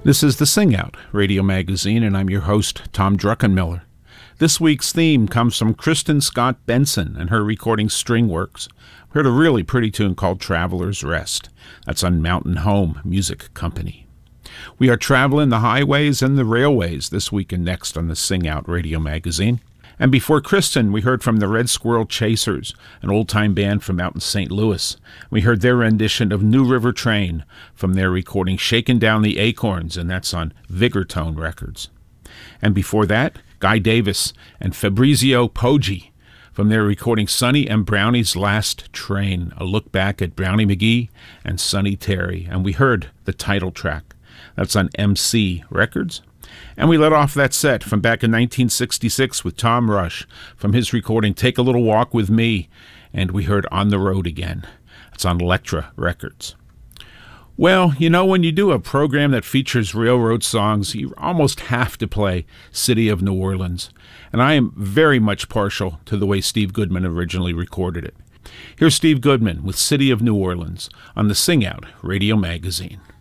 This is the Sing Out Radio Magazine, and I'm your host, Tom Druckenmiller. This week's theme comes from Kristen Scott Benson and her recording Stringworks. We heard a really pretty tune called Traveler's Rest. That's on Mountain Home Music Company. We are traveling the highways and the railways this week and next on the Sing Out Radio Magazine. And before Kristen, we heard from the Red Squirrel Chasers, an old-time band from out in St. Louis. We heard their rendition of New River Train from their recording Shaking Down the Acorns, and that's on Vigortone Records. And before that, Guy Davis and Fabrizio Poggi from their recording Sonny and Brownie's Last Train, a look back at Brownie McGhee and Sonny Terry. And we heard the title track. That's on MC Records. And we let off that set from back in 1966 with Tom Rush from his recording Take a Little Walk with Me, and we heard On the Road Again. It's on Elektra Records. Well, you know, when you do a program that features railroad songs, you almost have to play City of New Orleans, and I am very much partial to the way Steve Goodman originally recorded it. Here's Steve Goodman with City of New Orleans on the Sing Out Radio Magazine.